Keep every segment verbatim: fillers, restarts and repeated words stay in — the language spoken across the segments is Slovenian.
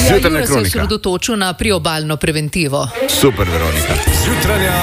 Ja, Jure se je osredotočil na priobalno preventivo. Super, Veronika. Zjutranja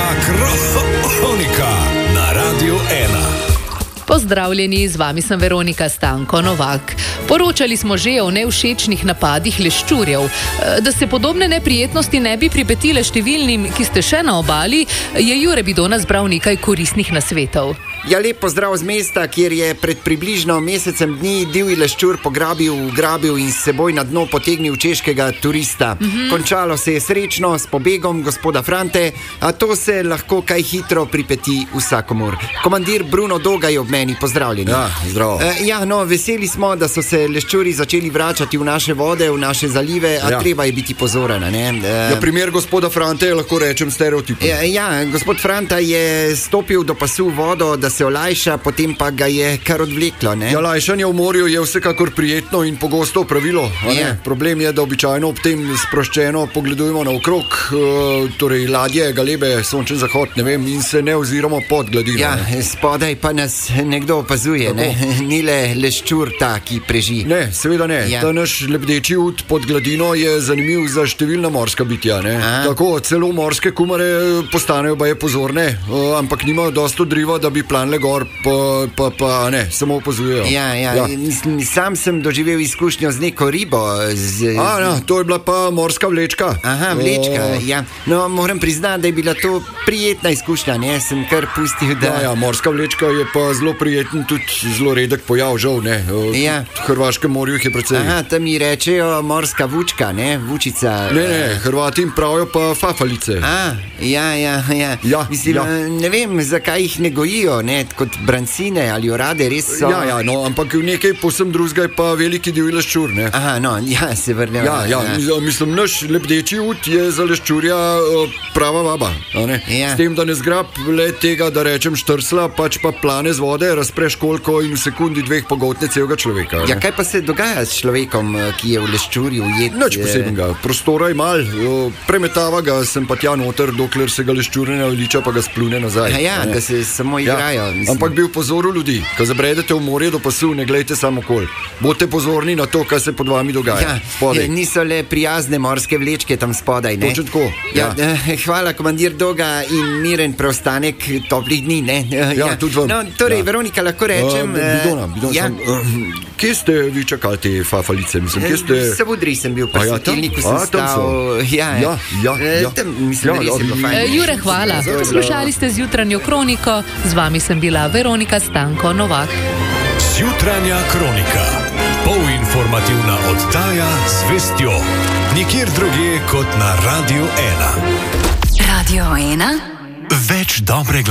kronika na Radiu ena. Pozdravljeni, z vami sem Veronika Stanko Novak. Poročali smo že o nevšečnih napadih leščurjev. Da se podobne neprijetnosti ne bi pripetile številnim, ki ste še na obali, je Jure Bidona zbral nekaj koristnih nasvetov. Ja, lep pozdrav z mesta, kjer je pred približno mesecem dni divji leščur pograbil, ugrabil in s seboj na dno potegnil češkega turista. Mm-hmm. Končalo se je srečno s pobegom gospoda Frante, a to se lahko kaj hitro pripeti vsakomur. Komandir Bruno Doga je ob meni, pozdravljeni. Ja, zdravo. E, ja, no, veseli smo, da so se leščuri začeli vračati v naše vode, v naše zalive, a ja. Treba je biti pozoren, ne? E, ja, primer gospoda Frante je, lahko rečem, stereotip. Ja, ja, gospod Franta je stopil do pasu vodo, da se olajša, potem pa ga je kar odvleklo, ne? Ja, lajšanje v morju je vsekakor prijetno in pogosto pravilo, a ne? Ja. Problem je, da običajno ob tem sproščeno pogledujemo naokrog, uh, torej ladje, galebe, sončen zahod, ne vem, in se ne oziramo pod gladino. Ja, spodaj pa nas nekdo opazuje, ne? Ni le leščur ta, ki preži. Ne, seveda ne. Ja. Ta naš lebdeči ud pod gladino je zanimiv za številna morska bitja, ne? A? Tako, celo morske kumare postanejo baje pozorne, uh, ampak nimajo dosto driva, da bi planle gor, pa, pa, pa ne, samo opazujejo. Ja, ja, ja. Mislim, sam sem doživel izkušnjo z neko ribo. Z... A, ja, to je bila pa morska vlečka. Aha, vlečka, uh... ja. No, moram priznati, da je bila to prijetna izkušnja, ne? Sem kar pustil, da... Ja, ja, morska vlečka je pa zelo prijeten, tudi zelo redek pojav, žal, ne? Ja. V Hrvaškem morju jih je precej. Aha, tam mi rečejo morska vučka, ne? Vučica. Ne, ne, Hrvati jim pravijo pa fafalice. A, ja, ja, ja. Ja, mislim, ja. Ne vem, zakaj jih ne gojijo, ne? Kot brancine ali orade, res so. Ja, ja, no, ampak nekaj povsem drugega je pa veliki divji leščur, ne? Aha, no, ja, se vrnemo. Ja, ja, ja, mislim, naš lebdeči ud je za leščurja prava vaba, a ne? Ja. S tem, da ne zgrab le tega, da rečem štrsla, pač pa plane z vode, razpreš kolko in v sekundi dveh pogotne celega človeka. Ja, kaj pa se dogaja s človekom, ki je v leščurju ujet? Nič posebnega, prostora je mal, premetava ga sem pa tja noter, dokler se ga leščur ne naveliča, pa ga splune nazaj. Ja, ja, da se samo igrajo. Ja. Ampak bi upozoril ljudi, ko zabredete v morje do pasu, ne glejte samo okoli. Bodite pozorni na to, kaj se pod vami dogaja. Ja, niso le prijazne morske vlečke tam spodaj, ne? Točno tako. Ja. Ja, hvala, komandir Doga, in miren preostanek toplih dni, ne? Ja, ja. Tudi vam. No, torej, ja. Veronika, lahko rečem... Uh, bidona, bidona ja. sem, uh, kje ste vi čakali te fafalice? Mislim, kje ste... V Savudri sem bil, pa svetilniku sem A, stal... Ja, ja, ja, ja. Tam, mislim, ja, da res je bilo fajn. Uh, Jure, hvala. Poslušali ste Zjutranjo kroniko, z vami sem bila Veronika Stanko Novak. Zjutranja kronika. Polinformativna oddaja z vestjo. Nikjer drugje kot na Radiu ena. Radio ena. Več dobrega.